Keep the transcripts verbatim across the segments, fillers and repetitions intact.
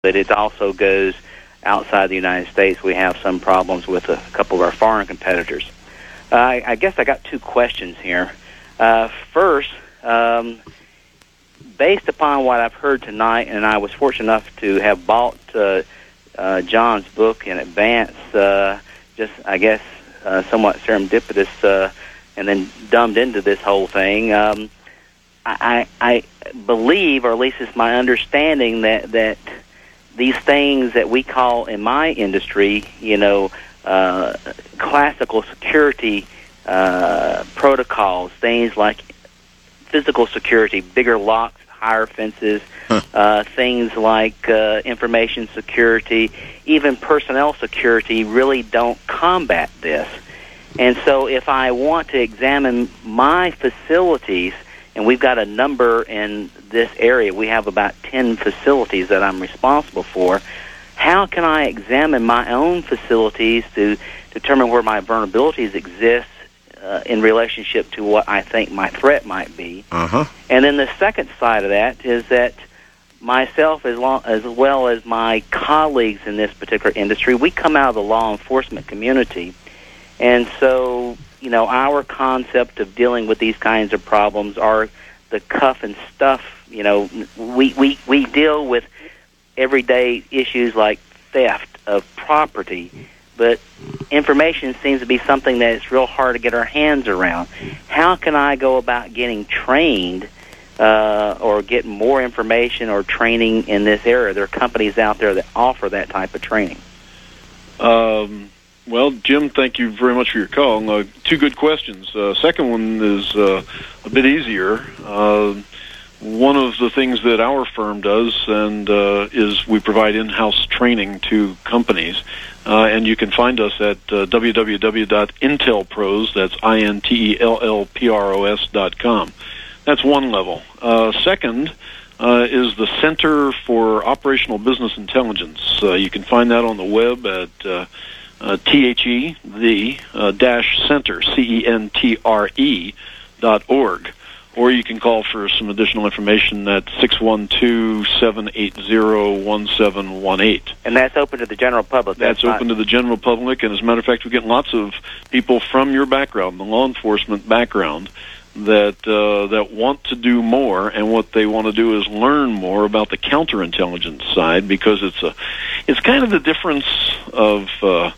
but it also goes outside the United States. We have some problems with a couple of our foreign competitors. Uh, I, I guess I got two questions here. Uh, first, um, based upon what I've heard tonight, and I was fortunate enough to have bought uh, uh, John's book in advance, uh, just, I guess, uh, somewhat serendipitous, uh, and then dumbed into this whole thing. Um, I, I believe, or at least it's my understanding, that, that these things that we call in my industry, you know, uh, classical security uh, protocols, things like physical security, bigger locks, higher fences, huh. uh, things like uh, information security, even personnel security really don't combat this. And so if I want to examine my facilities, and we've got a number in this area, we have about ten facilities that I'm responsible for, how can I examine my own facilities to determine where my vulnerabilities exist uh, in relationship to what I think my threat might be? Uh-huh. And then the second side of that is that myself, as, long, as well as my colleagues in this particular industry, we come out of the law enforcement community. And so, you know, our concept of dealing with these kinds of problems are the cuff and stuff. You know, we, we, we deal with everyday issues like theft of property, but information seems to be something that it's real hard to get our hands around. How can I go about getting trained uh, or get more information or training in this area? There are companies out there that offer that type of training. Um, well, Jim, thank you very much for your call. Uh, two good questions. Uh, second one is uh, a bit easier. Uh, one of the things that our firm does and uh, is we provide in-house training to companies, uh, and you can find us at uh, w w w dot intel pros, that's I N T E L L P R O S dot com. That's one level. Uh, second uh, is the Center for Operational Business Intelligence. Uh, you can find that on the web at uh, uh, T-H-E, the uh, dash center, C E N T R E dot org. Or you can call for some additional information at six one two, seven eight zero, one seven one eight. And that's open to the general public? That's, that's open not... to the general public, and as a matter of fact, we get lots of people from your background, the law enforcement background, that uh, that want to do more, and what they want to do is learn more about the counterintelligence side, because it's a it's kind of the difference of uh,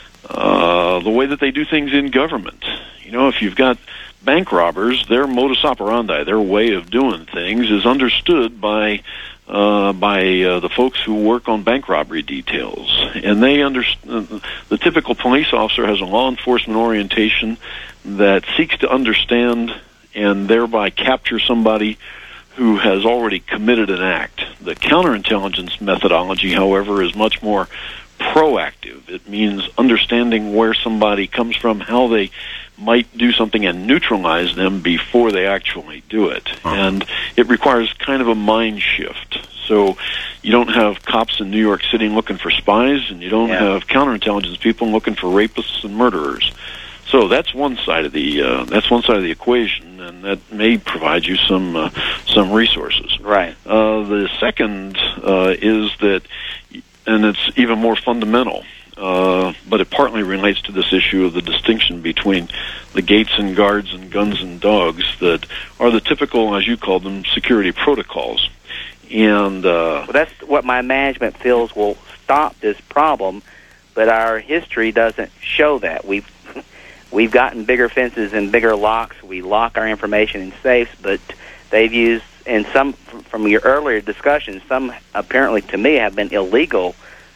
uh, the way that they do things in government. You know, if you've got bank robbers, their modus operandi, their way of doing things, is understood by uh, by uh, the folks who work on bank robbery details, and they understand. The typical police officer has a law enforcement orientation that seeks to understand and thereby capture somebody who has already committed an act. The counterintelligence methodology, however, is much more proactive. It means understanding where somebody comes from, how they might do something, and neutralize them before they actually do it. Uh-huh. And it requires kind of a mind shift. So you don't have cops in New York City looking for spies, and you don't yeah. have counterintelligence people looking for rapists and murderers. So that's one side of the uh, that's one side of the equation, and that may provide you some uh, some resources. Right. Uh, the second uh, is that, and it's even more fundamental, uh, but it partly relates to this issue of the distinction between the gates and guards and guns and dogs that are the typical, as you call them, security protocols. And uh, well, that's what my management feels will stop this problem, but our history doesn't show that. We've We've gotten bigger fences and bigger locks. We lock our information in safes, but they've used, and some from your earlier discussions, some apparently to me have been illegal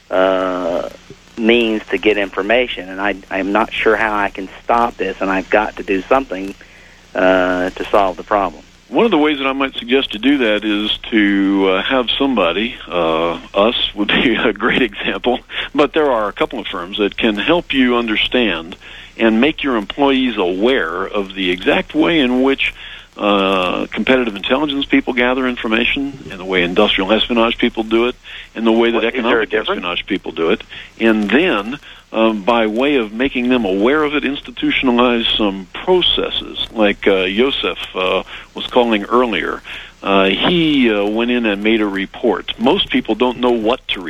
uh, means to get information, and I, I'm not sure how I can stop this, and I've got to do something uh, to solve the problem. One of the ways that I might suggest to do that is to uh, have somebody, uh, us would be a great example, but there are a couple of firms that can help you understand and make your employees aware of the exact way in which uh, competitive intelligence people gather information, and the way industrial espionage people do it, and the way that what, economic espionage people do it. And then, um, by way of making them aware of it, institutionalize some processes, like uh, Yosef uh, was calling earlier. Uh, he uh, went in and made a report. Most people don't know what to